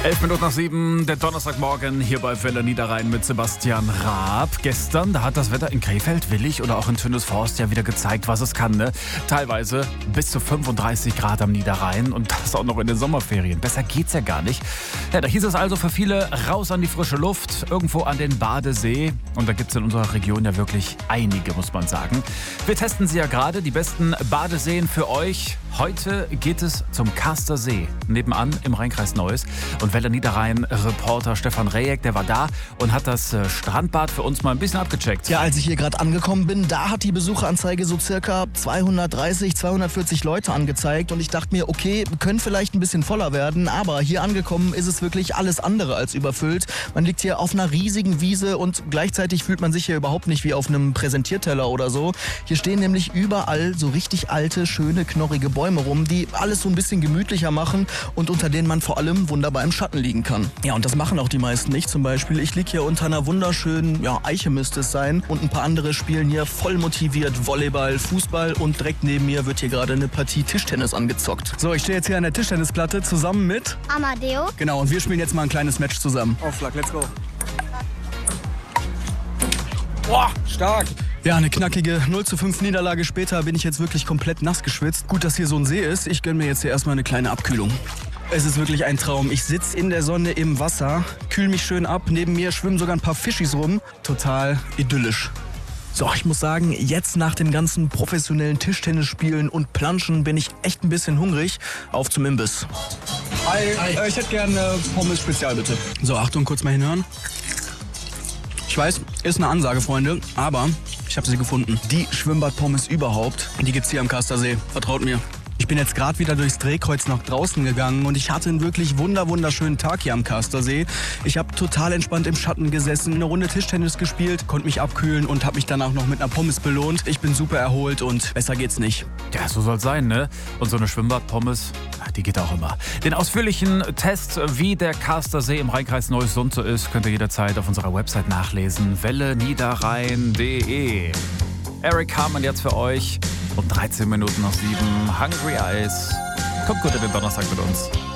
11:07, der Donnerstagmorgen hier bei Welle Niederrhein mit Sebastian Raab. Gestern, da hat das Wetter in Krefeld, Willich oder auch in Tönnesforst ja wieder gezeigt, was es kann, ne? Teilweise bis zu 35 Grad am Niederrhein und das auch noch in den Sommerferien. Besser geht's ja gar nicht. Ja, da hieß es also für viele raus an die frische Luft, irgendwo an den Badesee. Und da gibt's in unserer Region ja wirklich einige, muss man sagen. Wir testen sie ja gerade, die besten Badeseen für euch. Heute geht es zum Kaster See, nebenan im Rheinkreis Neuss. Und Welle Niederrhein-Reporter Stefan Rejek, der war da und hat das Strandbad für uns mal ein bisschen abgecheckt. Ja, als ich hier gerade angekommen bin, da hat die Besucheranzeige so circa 230, 240 Leute angezeigt. Und ich dachte mir, okay, können vielleicht ein bisschen voller werden. Aber hier angekommen ist es wirklich alles andere als überfüllt. Man liegt hier auf einer riesigen Wiese und gleichzeitig fühlt man sich hier überhaupt nicht wie auf einem Präsentierteller oder so. Hier stehen nämlich überall so richtig alte, schöne, knorrige Bäume rum, die alles so ein bisschen gemütlicher machen und unter denen man vor allem wunderbar im Schatten liegen kann. Ja, und das machen auch die meisten nicht. Zum Beispiel, ich liege hier unter einer wunderschönen, Eiche müsste es sein. Und ein paar andere spielen hier voll motiviert Volleyball, Fußball und direkt neben mir wird hier gerade eine Partie Tischtennis angezockt. So, ich stehe jetzt hier an der Tischtennisplatte zusammen mit Amadeo. Genau, und wir spielen jetzt mal ein kleines Match zusammen. Aufschlag, let's go. Boah, stark. Ja, eine knackige 0:5 Niederlage später bin ich jetzt wirklich komplett nass geschwitzt. Gut, dass hier so ein See ist. Ich gönne mir jetzt hier erstmal eine kleine Abkühlung. Es ist wirklich ein Traum. Ich sitze in der Sonne im Wasser, kühl mich schön ab. Neben mir schwimmen sogar ein paar Fischis rum. Total idyllisch. So, ich muss sagen, jetzt nach dem ganzen professionellen Tischtennisspielen und Planschen bin ich echt ein bisschen hungrig. Auf zum Imbiss. Hi. Ich hätte gerne Pommes Spezial, bitte. So, Achtung, kurz mal hinhören. Ich weiß, ist eine Ansage, Freunde, aber ich habe sie gefunden. Die Schwimmbadpommes überhaupt, die gibt's hier am Kastersee. Vertraut mir. Ich bin jetzt gerade wieder durchs Drehkreuz nach draußen gegangen und ich hatte einen wirklich wunderschönen Tag hier am Kastersee. Ich habe total entspannt im Schatten gesessen, eine Runde Tischtennis gespielt, konnte mich abkühlen und habe mich danach noch mit einer Pommes belohnt. Ich bin super erholt und besser geht's nicht. Ja, so soll's sein, ne? Und so eine Schwimmbadpommes, die geht auch immer. Den ausführlichen Test, wie der Kastersee im Rheinkreis Neuss so ist, könnt ihr jederzeit auf unserer Website nachlesen. welleniederrhein.de. Eric Harman jetzt für euch. Um 13 Minuten nach 7. Hungry Eyes. Kommt gut in den Donnerstag mit uns.